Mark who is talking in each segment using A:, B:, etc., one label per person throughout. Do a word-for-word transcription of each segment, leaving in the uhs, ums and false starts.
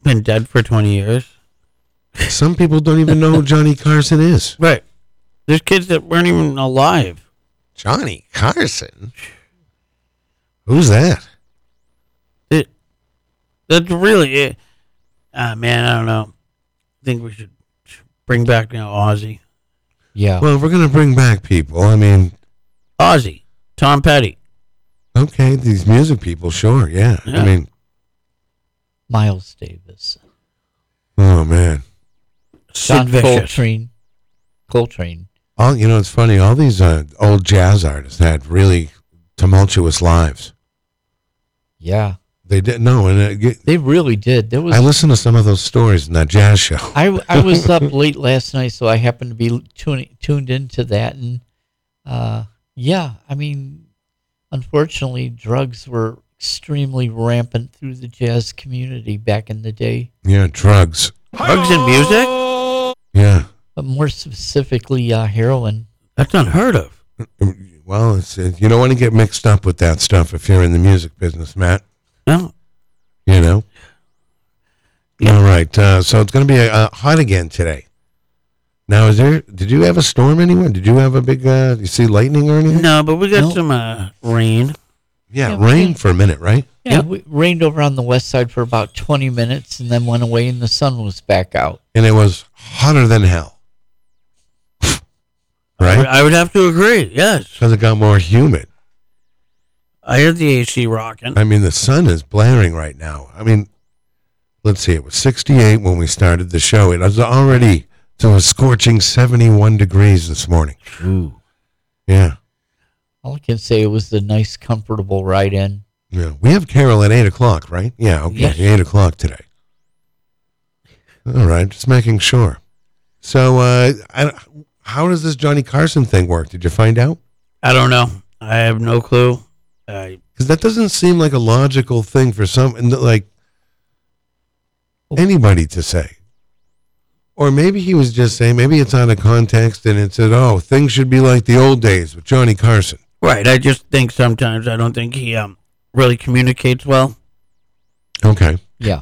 A: been dead for twenty years.
B: Some people don't even know who Johnny Carson is.
A: Right. There's kids that weren't even alive.
B: Johnny Carson? Who's that?
A: It, that's really it. Ah, man, I don't know. I think we should bring back, you know, Ozzy.
C: Yeah.
B: Well, if we're going to bring back people, I mean...
A: Ozzy. Tom Petty.
B: Okay, these music people, sure, yeah.
A: Yeah.
B: I mean...
C: Miles Davis.
B: Oh, man.
C: John
A: Sid Vicious.
C: Coltrane. Coltrane.
B: All, you know, it's funny. All these uh, old jazz artists had really tumultuous lives.
C: Yeah.
B: They didn't know. And uh, get,
C: They really did. There was.
B: I listened to some of those stories in that jazz show.
C: I, I was up late last night, so I happened to be tuning, tuned into that. And uh, yeah, I mean, unfortunately, drugs were extremely rampant through the jazz community back in the day.
B: Yeah, drugs.
A: Drugs and music?
B: Yeah.
C: But more specifically, uh, heroin.
A: That's unheard of.
B: Well, it's, uh, you don't want to get mixed up with that stuff if you're in the music business, Matt.
A: No.
B: You know? All right. Uh, so it's going to be uh, hot again today. Now, is there? Did you have a storm anywhere? Did you have a big, uh, you see lightning or anything?
A: No, but we got
C: No.
A: some uh, rain.
B: Yeah,
C: Yeah,
B: rain
C: yeah.
B: for a minute, right?
C: Yeah,
A: Yep.
C: it rained over on the west side for about twenty minutes and then went away and the sun was back out.
B: And it was hotter than hell.
A: I
B: Right?
A: would- I would have to agree. Yes.
B: Because it got more humid.
A: I heard the A C rocking.
B: I mean, the sun is blaring right now. I mean, let's see, it was sixty-eight when we started the show. It was already to a scorching seventy-one degrees this morning.
C: Ooh.
B: Yeah.
C: All I can say, it was the nice, comfortable ride in.
B: Yeah. We have Carol at eight o'clock, right? Yeah, okay.
C: Yes.
B: eight o'clock today. All right, just making sure. So, uh, I, how does this Johnny Carson thing work? Did you find out?
A: I don't know. I have no clue. I
B: Because that doesn't seem like a logical thing for some, like, anybody to say. Or maybe he was just saying, maybe it's out of context and it said, oh, things should be like the old days with Johnny Carson.
A: right. I just think sometimes I don't think he um really communicates well.
B: Okay.
C: Yeah.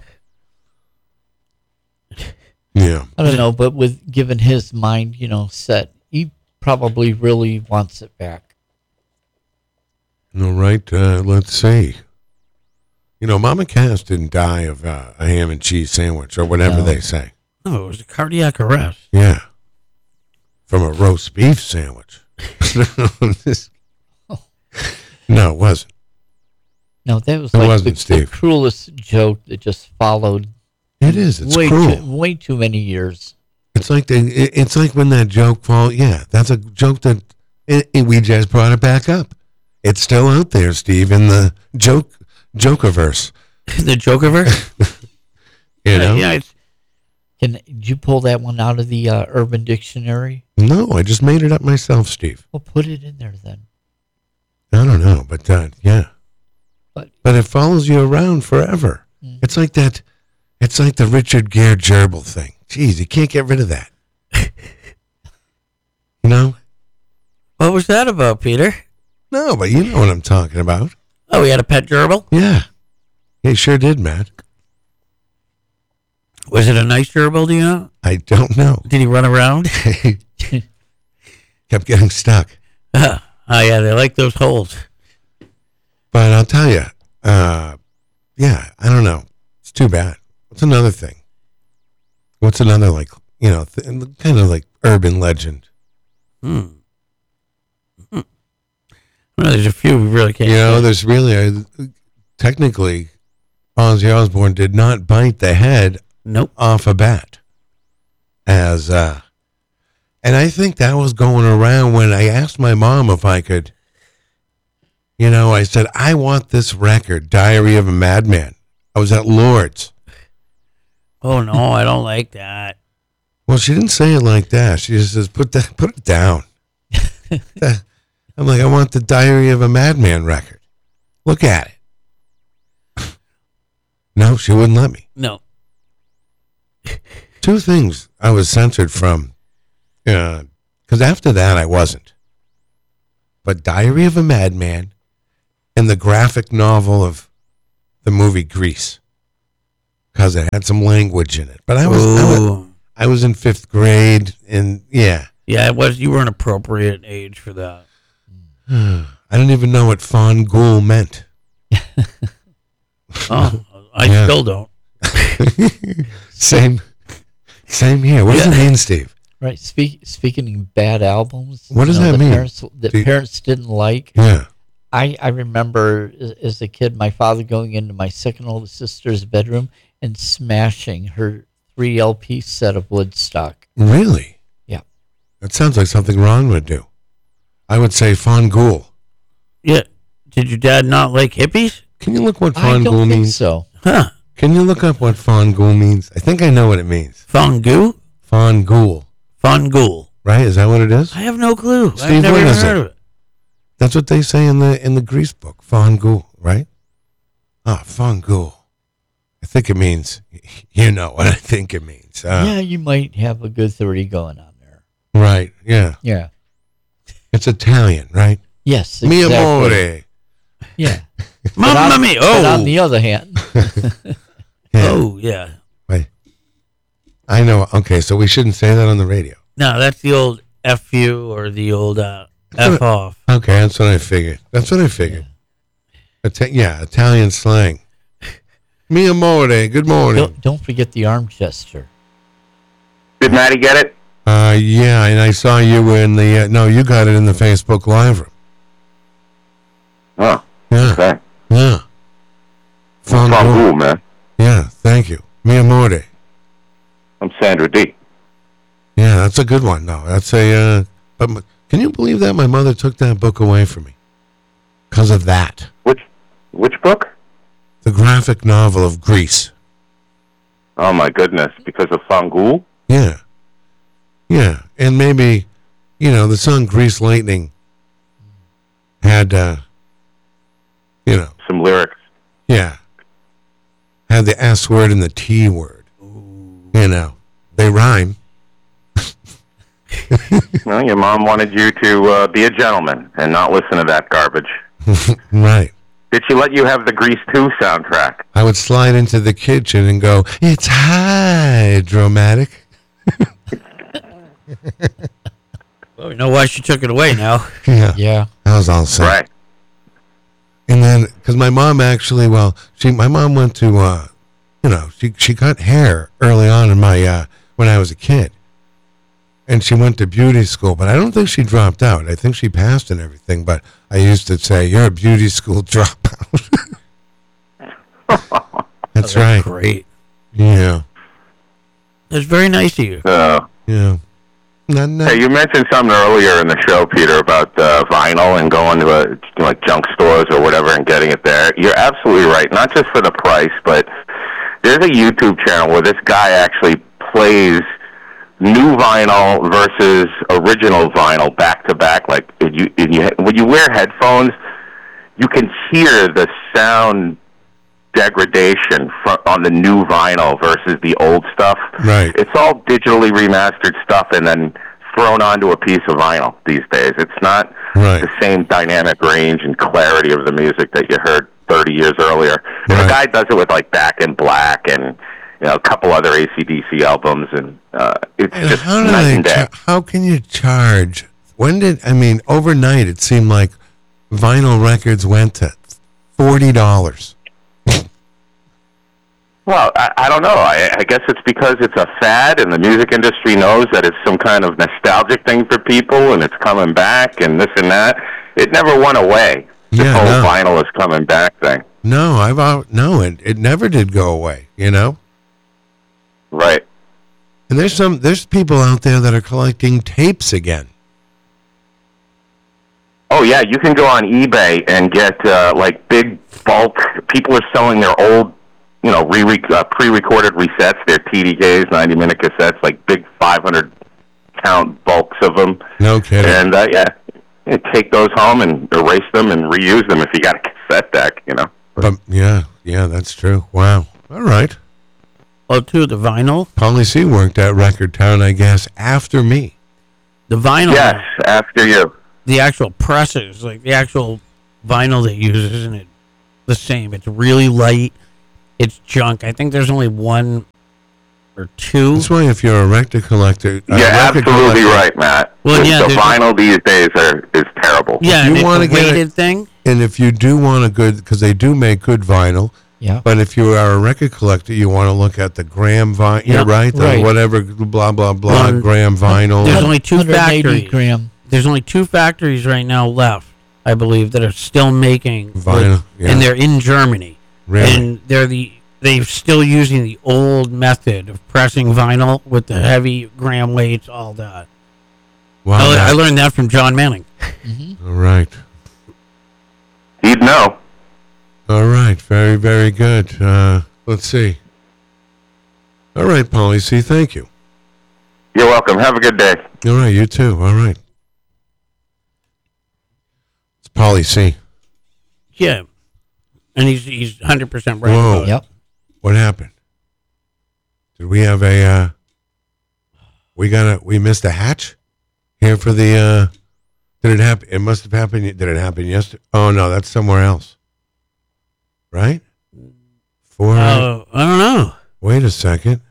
B: Yeah.
C: I don't know, but with given his mind, you know, set, he probably really wants it back.
B: All right. Uh, let's see. You know, Mama Cass didn't die of uh, a ham and cheese sandwich or whatever
C: No.
B: they say.
A: No, it was a cardiac arrest.
B: Yeah. From a roast beef sandwich. No, it wasn't.
C: No, that was
B: It
C: like
B: wasn't,
C: the, the
B: Steve.
C: cruelest joke that just followed
B: It is. It's
C: way
B: cruel.
C: too way too many years.
B: It's like the, it- it's like when that joke fall. Yeah, that's a joke that it, it- we just brought it back up. It's still out there, Steve, in the joke Jokerverse.
A: The Jokerverse.
B: You know?
A: Yeah. It's,
C: Can did you pull that one out of the uh, Urban Dictionary?
B: No, I just made it up myself, Steve.
C: Well, put it in there then.
B: I don't know, but uh, yeah,
C: But
B: but it follows you around forever.
C: Mm.
B: It's like that. It's like the Richard Gere gerbil thing. Jeez, you can't get rid of that. You know?
A: what was that about, Peter?
B: No, but you know what I'm talking about.
A: Oh, he had a pet gerbil.
B: Yeah, he sure did, Matt.
A: Was it a nice gerbil? Do you know?
B: I don't know.
A: Did he run around?
B: Kept getting stuck.
A: oh yeah, they like those holes.
B: But I'll tell you, uh, yeah, I don't know. It's too bad. What's another thing? What's another, like, you know, th- kind of like urban legend?
A: Hmm. Hmm. Well, there's a few we really can't.
B: You know,
A: say.
B: there's really, a, technically, Ozzy Osbourne did not bite the head
A: Nope.
B: off a bat. As, uh, and I think that was going around when I asked my mom if I could, you know, I said, I want this record, Diary of a Madman. I was at Lord's.
A: Oh no, I don't like that.
B: Well, she didn't say it like that. She just says, put that, put it down. I'm like, I want the Diary of a Madman record. Look at it. No, she wouldn't let me.
A: No.
B: Two things I was censored from, because after that I wasn't. But Diary of a Madman and the graphic novel of the movie Grease. because it had some language in it. But I was, I was
A: Ooh.
B: I was in fifth grade, and yeah,
A: Yeah, it was. You were an appropriate age for that.
B: I didn't even know what Fawn Ghoul meant.
A: Oh, I
B: Yeah.
A: still don't.
B: Same, same here. What does it
A: Yeah.
B: mean, Steve?
C: Right. Speak, speaking of bad albums,
B: What does
C: you know,
B: that
C: the
B: mean?
C: Parents, that
B: Do you-
C: parents didn't like.
B: Yeah.
C: I, I remember as, as a kid, my father going into my second oldest sister's bedroom and smashing her three L P set of Woodstock.
B: Really?
C: Yeah.
B: That sounds like something Ron would do. I would say Fawn Ghoul.
A: Yeah. Did your dad not like hippies?
B: Can you look what
C: I
B: Fawn
C: don't
B: Ghoul
C: think
B: means?
C: so.
A: Huh.
B: Can you look up what Fawn Ghoul means? I think I know what it means.
A: Fungu?
B: Fawn Ghoul,
A: Fungul.
B: right? Is that what it is?
A: I have no clue.
B: Steve,
A: I've never
B: what
A: even
B: is
A: heard
B: it?
A: of it.
B: That's what they say in the in the Grease book. Fawn Ghoul, right? Ah, Fawn Ghoul. I think it means, you know what I think it means. Uh,
C: Yeah, you might have a good thirty going on there.
B: Right, yeah.
C: Yeah.
B: It's Italian, right?
C: Yes.
B: Mi
C: Exactly.
B: amore.
C: Yeah.
A: Mamma
C: on,
A: mia.
C: But on
A: Oh.
C: the other hand,
B: Yeah.
A: Oh, yeah.
B: Wait. I know. Okay, so we shouldn't say that on the radio.
A: No, that's the old F you or the old uh, F off.
B: Okay, that's what I figured. That's what I figured. Ita- yeah, Italian slang. Mi amore, good morning.
C: don't, don't forget the arm gesture.
D: Did Maddie get it?
B: Uh, yeah, and I saw you in the, uh, no, you got it in the Facebook Live room.
D: Oh,
B: Yeah,
D: okay.
B: yeah. Fawn
D: From
B: Ghoul.
D: who, man?
B: Yeah, thank you. Mi amore.
D: I'm Sandra D.
B: Yeah, that's a good one. No, that's a, uh, but m- can you believe that my mother took that book away from me? Because of that.
D: Which which book?
B: The graphic novel of Grease.
D: Oh my goodness, because of Fangul?
B: Yeah. Yeah. And maybe, you know, the song Grease Lightning had, uh, you know,
D: Some lyrics.
B: yeah, had the S word and the T word. You know, they rhyme.
D: Well, your mom wanted you to uh, be a gentleman and not listen to that garbage.
B: Right.
D: Did she let you have the Grease two soundtrack?
B: I would slide into the kitchen and go, it's hydromatic.
A: Well, we know why she took it away now.
B: Yeah.
C: Yeah.
B: I was all set.
D: Right.
B: And then, because my mom actually, well, she, my mom went to, uh, you know, she, she cut hair early on in my, uh, when I was a kid. And she went to beauty school, but I don't think she dropped out. I think she passed and everything, but I used to say, you're a beauty school dropout. That's
A: Oh,
B: right.
A: Great.
B: Yeah.
A: That's very nice of you.
D: Uh,
B: Yeah. Not, not,
D: hey, you mentioned something earlier in the show, Peter, about uh, vinyl and going to a, you know, like junk stores or whatever and getting it there. You're absolutely right. Not just for the price, but there's a YouTube channel where this guy actually plays new vinyl versus original vinyl back to back. Like if you, if you, when you wear headphones, you can hear the sound degradation fr- on the new vinyl versus the old stuff.
B: Right.
D: It's all digitally remastered stuff and then thrown onto a piece of vinyl these days. It's not
B: Right.
D: the same dynamic range and clarity of the music that you heard thirty years earlier. And
B: Right.
D: the guy does it with like Back in Black and you know a couple other A C D C albums, and uh, it's
B: And
D: just
B: how do
D: night
B: they
D: and day.
B: cha- how can you charge? When did, I mean, overnight it seemed like vinyl records went to forty dollars.
D: Well, I, I don't know. I, I guess it's because it's a fad, and the music industry knows that it's some kind of nostalgic thing for people, and it's coming back, and this and that. It never went away. This
B: Yeah,
D: whole
B: no.
D: vinyl is coming back thing.
B: No, I've out, no, it, it never did go away, you know?
D: Right.
B: And there's some there's people out there that are collecting tapes again.
D: Oh, yeah, you can go on eBay and get, uh, like, big bulk. People are selling their old, you know, re uh, pre-recorded resets, their T D Ks, ninety-minute cassettes, like big five hundred count bulks of them.
B: No kidding.
D: And, uh, yeah, you take those home and erase them and reuse them if you got a cassette deck, you know.
B: But yeah, yeah, that's true. Wow. All right.
A: Oh, too, the vinyl.
B: Paulie C worked at Record Town, I guess, after me.
A: The vinyl.
D: Yes, after you.
A: The actual presses, like the actual vinyl they use, isn't it the same? It's really light. it's junk. I think there's only one or two.
B: That's why if you're a record collector,
D: You're
B: a record
D: absolutely
B: collector-
D: right, Matt.
A: Well,
D: the
A: yeah,
D: the
A: there's-
D: vinyl these days are is terrible.
A: Yeah,
B: you
A: and it's
B: wanna
A: a
B: get it-
A: weighted thing.
B: And if you do want a good, because they do make good vinyl,
C: Yeah.
B: but if you are a record collector, you want to look at the gram vinyl, yeah,
A: Yeah,
B: right? The
C: right.
B: whatever, blah, blah, blah,
A: Well,
B: gram vinyl.
A: There's only two
C: one hundred eighty
A: factories.
C: gram.
A: There's only two factories right now left, I believe, that are still making
B: Vinyl, yeah.
A: and they're in Germany.
B: Really?
A: And they're the they're still using the old method of pressing vinyl with the heavy gram weights, all that.
B: Wow,
A: I,
B: that-
A: I learned that from John Manning.
B: all right.
D: He'd know.
B: All right. Very, very good. Uh, let's see. All right, Polly C. Thank you.
D: You're welcome. Have a good day.
B: All right. You too. All right. It's Polly C.
A: Yeah, and he's he's one hundred percent right.
B: Whoa.
A: about it.
C: Yep.
B: What happened? Did we have a, uh, we got a, we missed a hatch here for the, uh, did it happen? It must have happened. Did it happen yesterday? Oh, no, that's somewhere else. Right? Four.
A: Oh, I don't know.
B: Wait a second.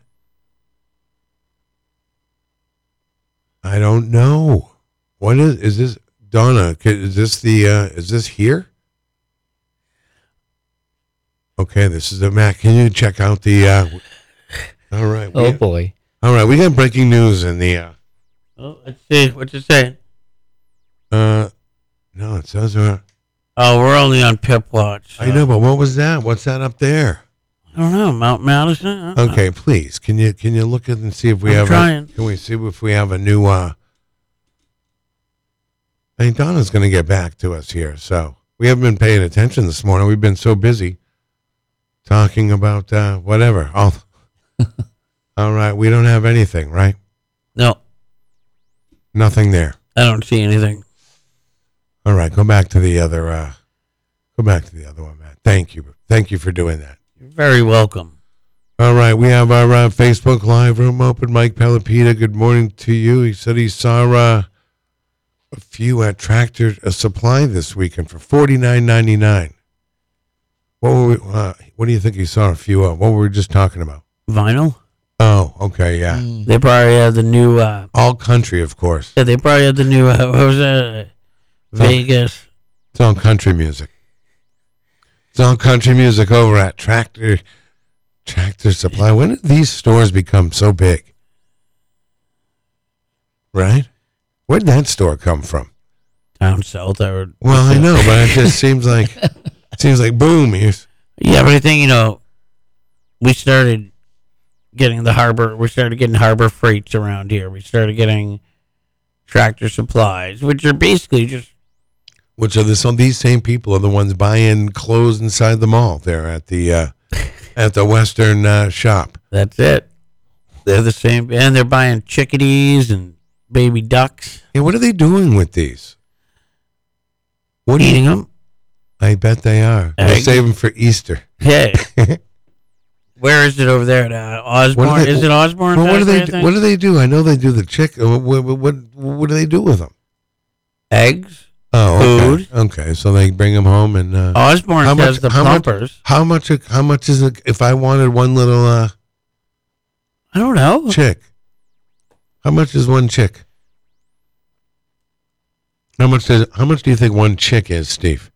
B: I don't know. What is, is this, Donna, ca- is this the, uh, is this here? Okay, this is the Mac. Can you check out the, uh, all right. we-
C: Oh boy.
B: All right, we got breaking news in the, uh,
A: Oh, let's see what you say.
B: uh, no, it says, uh,
A: Oh, we're only on Pip Watch. so-
B: I know, but what was that? What's that up there?
A: I don't know. Mount Madison. I don't know.
B: Okay, please, can you, can you look at and see if we
A: I'm
B: have,
A: trying.
B: A, can we see if we have a new, uh, I mean, Donna's going to get back to us here, so we haven't been paying attention this morning. We've been so busy talking about, uh, whatever. All, all right, we don't have anything, right?
A: No,
B: Nothing there.
A: I don't see anything.
B: All right, go back to the other, uh, go back to the other one, Matt. Thank you. Thank you for doing that.
A: You're very welcome.
B: All right, we have our uh, Facebook Live room open. Mike Pelopita, good morning to you. He said he saw uh, a few at Tractor uh, Supply this weekend for forty-nine ninety-nine. What were we, uh, what do you think he saw a few of? What were we just talking about?
A: Vinyl.
B: Oh, okay, yeah.
C: Mm.
A: They probably had the new. Uh,
B: All country, of course.
A: yeah, they probably had the new. Uh, what was that? Vegas.
B: It's all country music. It's all country music over at Tractor Tractor Supply. When did these stores become so big? Right? Where did that store come from?
A: Down south. I would.
B: Well, I know, but it just seems like it seems like boom. Here's,
A: Yeah, but I think you know. We started getting the harbor. We started getting harbor freights around here. We started getting Tractor Supplies, which are basically just.
B: which are the, some these same people are the ones buying clothes inside the mall there at the uh, at the Western uh, shop.
A: That's it. They're the same, and they're buying chickadees and baby ducks,
B: Hey, what are they doing with these? What do
A: eating
B: you?
A: them.
B: I bet they are. They're
A: Eggs.
B: saving for Easter.
A: Hey, where is it over there at uh, Osborne?
B: What do they-
A: is it Osborne?
B: Well, what do they?
A: Factory, I
B: Do,
A: think?
B: what do they do? I know they do the chick. uh, What, what, what, what do they do with them?
A: Eggs.
B: Oh, okay.
A: Food.
B: Okay, so they bring them home and. Uh,
A: Osborne
B: How
A: does
B: much-
A: the
B: how much-
A: pumpers.
B: how much? How much is it? If I wanted one little uh,
A: I don't know.
B: chick, how much is one chick? How much does? How much do you think one chick is, Steve?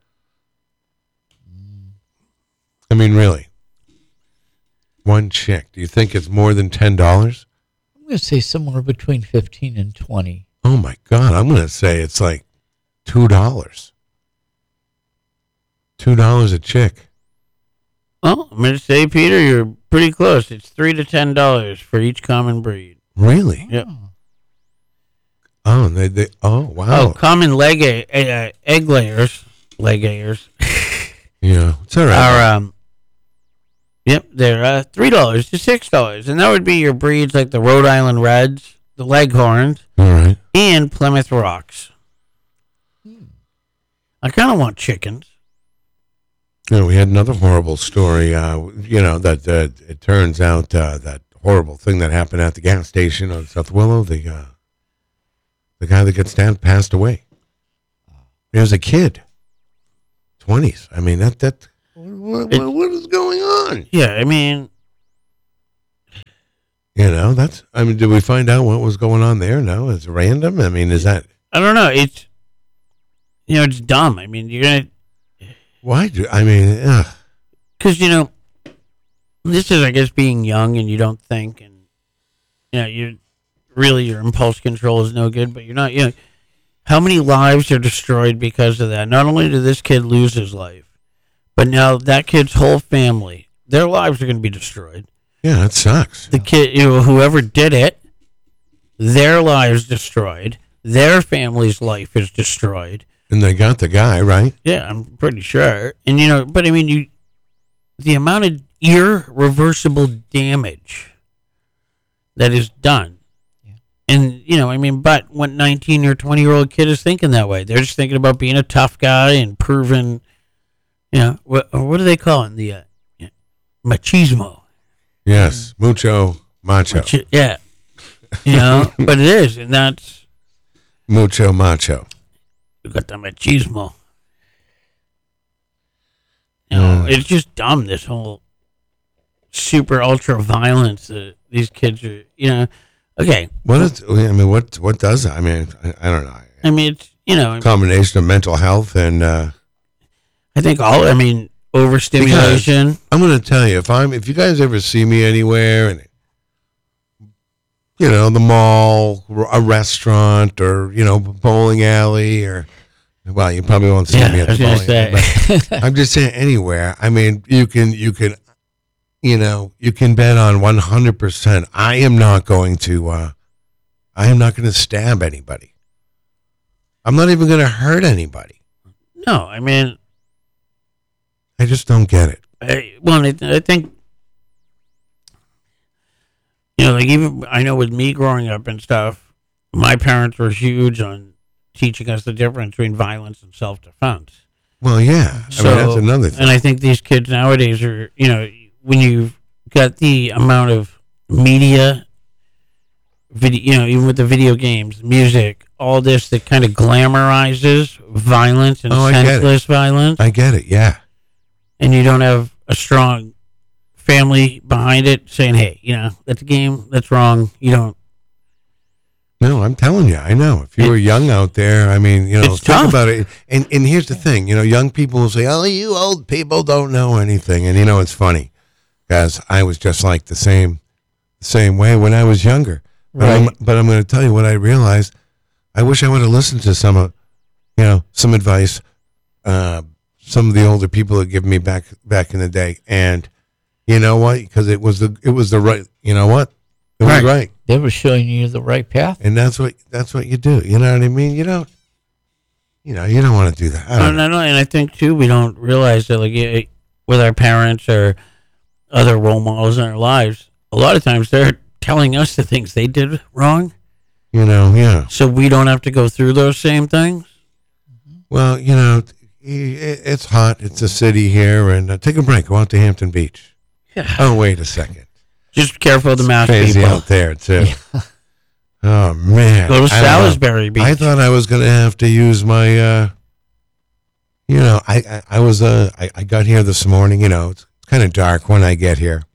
B: I mean, really, one chick. Do you think it's more than ten dollars?
C: I'm going to say somewhere between fifteen and twenty.
B: Oh my God! I'm going to say it's like two dollars. Two dollars a chick.
A: Well, I'm going to say, Peter, you're pretty close. It's three to ten dollars for each common breed.
B: Really?
A: Yep.
B: Oh, they, they oh wow.
A: Oh, common leg egg, uh, egg layers, leg layers
B: Yeah, it's all right.
A: are um. Yep, they're uh, three dollars to six dollars, and that would be your breeds like the Rhode Island Reds, the Leghorns,
B: All right.
A: and Plymouth Rocks. I kind of want chickens.
B: You know, we had another horrible story. Uh, you know that uh, it turns out uh, that horrible thing that happened at the gas station on South Willow. The uh, the guy that got stabbed passed away. He was a kid, twenties. I mean that that. What, what, what is going on? on?
A: Yeah, I mean,
B: You know, that's, I mean, did we find out what was going on there? No, it's random. I mean, is that,
A: I don't know. It's, you know, it's dumb. I mean, you're going to,
B: why do, I mean, ugh.
A: because, you know, this is, I guess, being young and you don't think, and, you know, you really, your impulse control is no good, but you're not, you know, how many lives are destroyed because of that? Not only did this kid lose his life, but now that kid's whole family, their lives are going to be destroyed.
B: Yeah, it sucks.
A: The kid, you know, whoever did it, their lives destroyed. Their family's life is destroyed.
B: And they got the guy, right?
A: Yeah, I'm pretty sure. And, you know, but I mean, you, the amount of irreversible damage that is done. Yeah. And, you know, I mean, but what nineteen or twenty year old kid is thinking that way? They're just thinking about being a tough guy and proving, you know, what, what do they call it? The uh, yeah, machismo.
B: Yes, mucho macho.
A: Machi- yeah. You know, but it is, and that's,
B: Mucho macho.
A: you got the machismo. You know,
B: Mm.
A: it's just dumb, this whole super ultra violence that these kids are, you know. Okay.
B: What is, I mean, what what does it? I mean, I, I don't know.
A: I mean, it's, you know,
B: Combination of mental health and, uh,
A: I think all, I mean, overstimulation.
B: I'm going to tell you, if I'm, if you guys ever see me anywhere and, you know, the mall, a restaurant, or, you know, bowling alley, or, well, you probably won't see
A: Yeah,
B: me
A: I
B: at
A: was
B: the
A: going
B: bowling
A: to
B: alley.
A: say.
B: but I'm just saying anywhere. I mean, you can, you can, you know, you can bet on one hundred percent. I am not going to, uh, I am not going to stab anybody. I'm not even going to hurt anybody.
A: No, I mean,
B: I just don't get it.
A: I, well, I, I think, you know, like even, I know with me growing up and stuff, my parents were huge on teaching us the difference between violence and self-defense.
B: Well, yeah. I
A: So,
B: mean, that's another thing.
A: And I think these kids nowadays are, you know, when you've got the amount of media, video, you know, even with the video games, music, all this that kind of glamorizes violence and
B: Oh, I get it.
A: senseless violence,
B: I get it. Yeah.
A: and you don't have a strong family behind it saying, hey, you know, that's a game, that's wrong. You don't.
B: No, I'm telling you, I know. If you were young out there, I mean, you know,
A: It's
B: think
A: tough.
B: about it. And and here's the thing, you know, young people will say, "Oh, you old people don't know anything." And you know, it's funny, guys. I was just like the same, the same way when I was younger. But I'm,
C: Right.
B: but I'm going to tell you what I realized. I wish I would have listened to some of, you know, some advice, uh, some of the older people that give me back back in the day. And you know what? Because it was the it was the right. You know what? It was
A: Right.
B: right.
C: They were showing you the right path.
B: And that's what that's what you do. You know what I mean? You don't, you know, you don't want to do that. I
A: No,
B: don't know.
A: no, no. And I think, too, we don't realize that, like, eh, with our parents or other role models in our lives, a lot of times they're telling us the things they did wrong,
B: You know, yeah.
A: so we don't have to go through those same things.
B: Well, you know, it, it's hot. It's a city here, and uh, take a break. Go out to Hampton Beach.
A: Yeah.
B: Oh, wait a second.
A: Just be careful of the mask
B: Crazy
A: people.
B: out there too. Oh man.
A: Go to
B: I don't know.
A: Salisbury Beach.
B: I thought I was going to have to use my. uh You know, I I, I was uh I, I got here this morning. You know, it's kind of dark when I get here.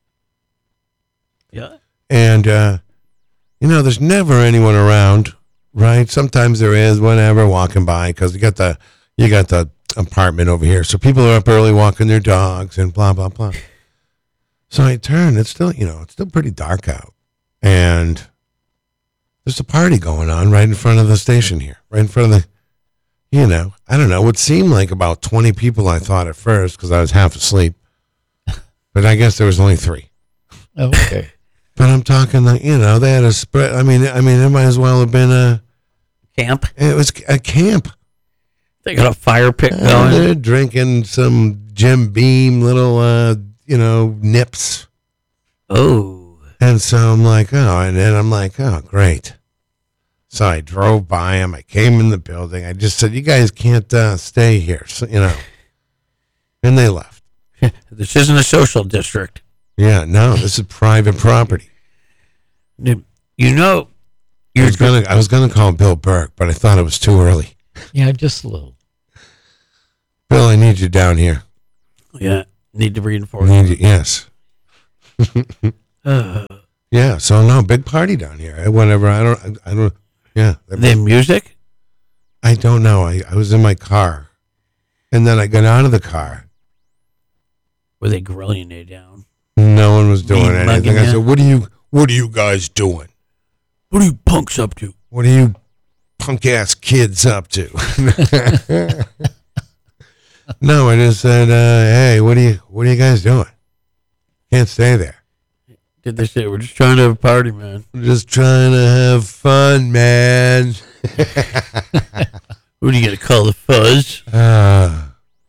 A: Yeah.
B: And, uh, you know, there's never anyone around, right? Sometimes there is, whenever, walking by, because you got the you got the apartment over here. So people are up early walking their dogs and blah, blah, blah. So I turn. It's still, you know, it's still pretty dark out. And there's a party going on right in front of the station here, right in front of the, you know, I don't know. It seemed like about twenty people, I thought at first, because I was half asleep. But I guess there was only three.
C: Okay.
B: But I'm talking like, you know, they had a spread. I mean, I mean, it might as well have been a,
A: Camp.
B: it was a camp.
A: They got a fire pit
B: And
A: going.
B: they're drinking some Jim Beam little, uh, you know, nips.
A: Oh.
B: And so I'm like, oh, and then I'm like, oh, great. So I drove by them. I came in the building. I just said, you guys can't uh, stay here. So, you know, and they left.
A: This isn't a social district.
B: Yeah, no, this is private property.
A: You know,
B: I
A: you're
B: was gonna, I was gonna call Bill Burke, but I thought it was too early.
C: Yeah, just a little.
B: Bill, I need you down here.
A: yeah. Need to reinforce.
B: Need, yes.
A: Uh,
B: Yeah. So no, big party down here. I- Whenever I don't, I, I don't. Yeah.
A: the music?
B: I don't know. I, I was in my car, and then I got out of the car.
A: Were they grilling you down?
B: No one was doing
A: Mean
B: anything.
A: mugging
B: I
A: you?
B: said, "What are you? What are you guys doing?
A: What are you punks up to?
B: What are you punk ass kids up to?" No, I just said, uh, "Hey, what are you? What are you guys doing? Can't stay there.
A: Did they say, we're just trying to have a party, man?
B: We're just trying to have fun, man."
A: Who do you got to call the fuzz?
B: Uh,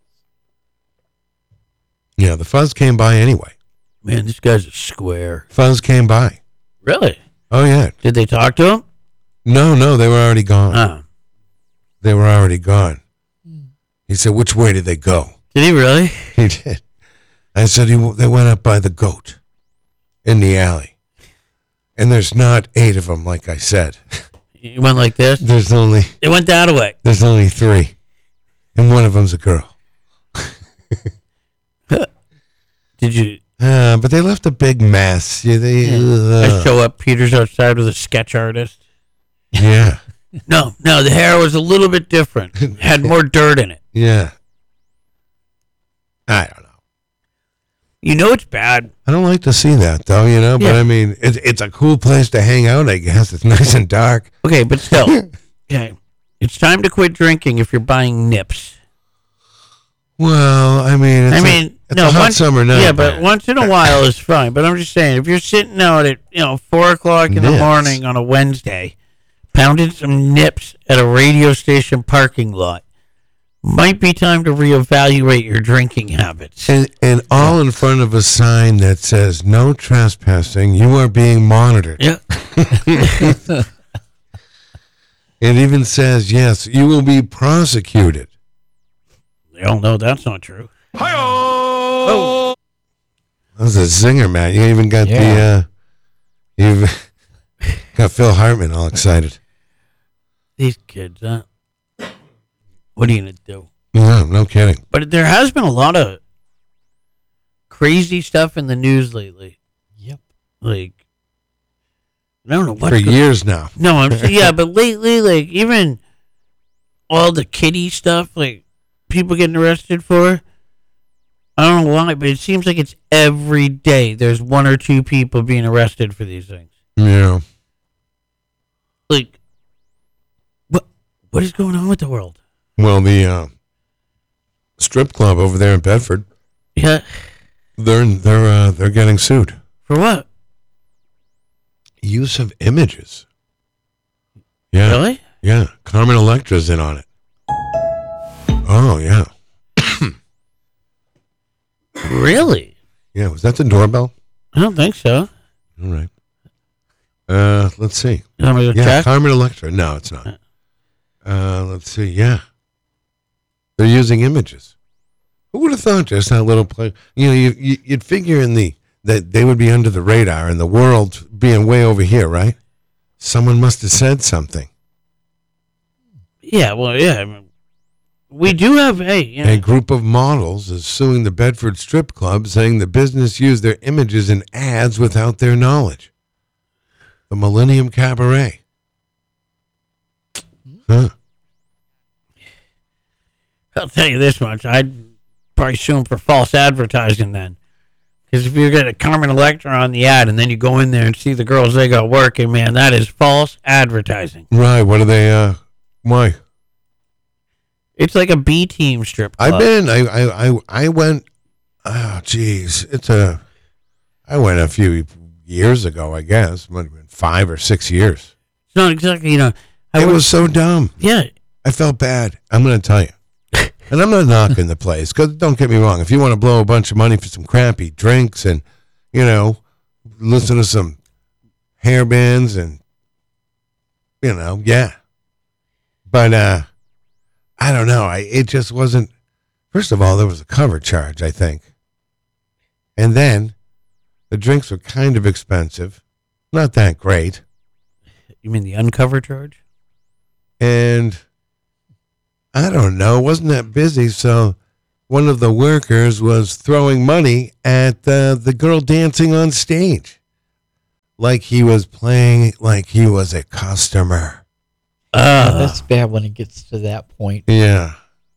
B: yeah, the fuzz came by anyway.
A: Man, this guy's a square.
B: Fuzz came by.
A: Really?
B: Oh yeah.
A: Did they talk to him?
B: No, no, they were already gone.
A: Oh.
B: They were already gone. He said, "Which way did they go?"
A: Did he really?
B: He did. I said, he, "They went up by the goat in the alley." And there's not eight of them, like I said.
A: He went like this?
B: There's only
A: It went that way.
B: there's only three, and one of them's a girl.
A: Did you?
B: Uh, but they left a big mess. Yeah, they,
A: I
B: uh,
A: show up. Peter's outside with a sketch artist.
B: yeah,
A: No, no, the hair was a little bit different. Had more dirt in it.
B: yeah. I don't know.
A: You know it's bad.
B: I don't like to see that, though, you know. But
A: Yeah.
B: I mean, it's it's a cool place to hang out. I guess it's nice and dark.
A: Okay, but still. Okay. It's time to quit drinking if you're buying nips.
B: Well, I mean, it's
A: I
B: a-
A: mean,
B: it's
A: no,
B: a hot
A: once,
B: summer night.
A: yeah, but
B: man.
A: once in a while is fine. But I'm just saying, if you're sitting out at you know four o'clock in the
B: Nips.
A: morning on a Wednesday, pounding some nips at a radio station parking lot, might be time to reevaluate your drinking habits.
B: And, and all in front of a sign that says "No trespassing. You are being monitored."
A: Yeah,
B: It even says, "Yes, you will be prosecuted."
A: they all know that's not true. Oh,
B: That was a zinger, Matt. You even got
C: Yeah.
B: the uh, you've got Phil Hartman all excited.
A: these kids, huh? What are you gonna do?
B: No, no kidding.
A: But there has been a lot of crazy stuff in the news lately.
C: Yep.
A: Like, I don't know what.
B: For years now.
A: No, I'm yeah, but lately, like even all the kitty stuff, like people getting arrested for. I don't know why, but it seems like it's every day. There's one or two people being arrested for these things.
B: Yeah.
A: Like, what? What is going on with the world?
B: Well, the uh, strip club over there in Bedford,
A: Yeah,
B: they're they're uh, they're getting sued.
A: for what?
B: Use of images. Yeah.
A: Really?
B: Yeah. Carmen Electra's in on it. Oh yeah.
A: Really?
B: Yeah. Was that the doorbell?
A: I don't think so.
B: All right. Uh, let's see.
A: You want me to
B: Yeah,
A: check?
B: Carmen Electra. No, it's not. Uh, let's see. Yeah, they're using images. Who would have thought just that little play? You know, you, you you'd figure in the that they would be under the radar and the world being way over here, right? Someone must have said something.
A: Yeah. Well, yeah. I mean, we do have. Hey, you know,
B: A group of models is suing the Bedford Strip Club, saying the business used their images in ads without their knowledge. The Millennium Cabaret. Huh.
A: I'll tell you this much. I'd probably sue him for false advertising then. Because if you get a Carmen Electra on the ad and then you go in there and see the girls they got working, man, that is false advertising.
B: Right. What are they? Uh, why?
A: It's like a B team strip club.
B: I've been. I. I. I. I went. Oh, geez. It's a. I went a few years ago. I guess might have been five or six years.
A: It's not exactly, you know. I
B: It
A: was,
B: was so dumb.
A: yeah.
B: I felt bad. I'm going to tell you. And I'm not knocking the place, because don't get me wrong. If you want to blow a bunch of money for some crappy drinks and, you know, listen to some hair bands and, you know, yeah. But uh, I don't know. I it just wasn't. First of all, there was a cover charge, I think. And then the drinks were kind of expensive. Not that great.
A: You mean the uncover charge?
B: And I don't know, wasn't that busy, so one of the workers was throwing money at uh, the girl dancing on stage, like he was playing, like he was a customer.
C: Uh, that's bad when it gets to that point.
B: Yeah.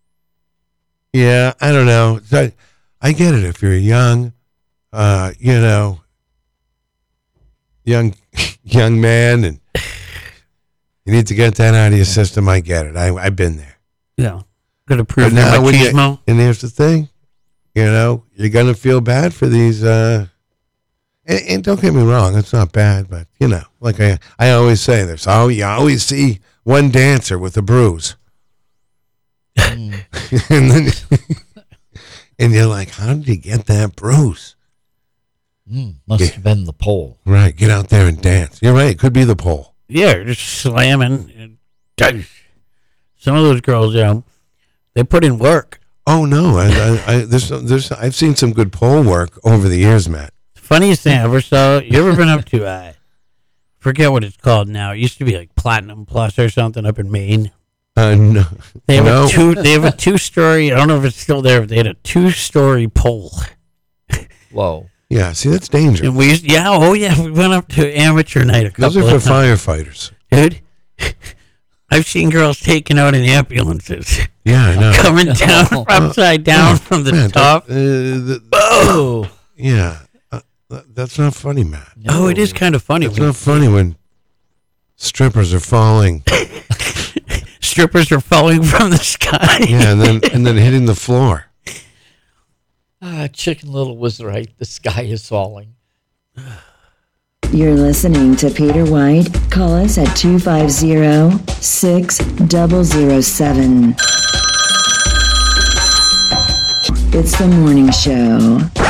B: Yeah, I don't know. I, I get it if you're young, uh, you know, young young man, and you need to get that out of your system. I get it. I, I've been there.
A: Yeah. Going to prove
B: But now when you,
A: machismo.
B: and here's the thing, you know, you're going to feel bad for these, uh, and, and don't get me wrong, it's not bad, but, you know, like I, I always say, there's oh, you always see one dancer with a bruise.
C: Mm.
B: and then, and you're like, how did he get that bruise?
C: Mm, must
B: Yeah.
C: have been the pole.
B: Right, get out there and dance. You're right, it could be the pole.
A: Yeah, just slamming. Some of those girls, you know, they put in work.
B: Oh no, I, I, I, there's, there's, I've seen some good pole work over the years, Matt.
A: Funniest thing I ever saw. You ever been up to? I forget what it's called now. It used to be like Platinum Plus or something up in Maine.
B: Uh, no,
A: They have
B: no.
A: a two. They have a two-story. I don't know if it's still there. But they had a two-story pole.
C: Whoa.
B: Yeah, see, that's dangerous.
A: And we used, yeah, oh yeah, we went up to amateur night a couple
B: Those are
A: of
B: for
A: times.
B: firefighters.
A: Dude, I've seen girls taken out in ambulances,
B: Yeah, I know.
A: coming down
C: Oh.
A: upside down from the
B: Man,
A: top.
B: that- uh, the-
A: Oh,
B: yeah, uh, that- that's not funny, Matt.
A: oh, it is kind of funny.
B: It's not funny when strippers are falling.
A: Strippers are falling from the sky.
B: Yeah, and then and then hitting the floor.
C: Ah, Chicken Little was right. The sky is falling.
E: You're listening to Peter White. Call us at two five zero, six zero zero seven. It's the morning show.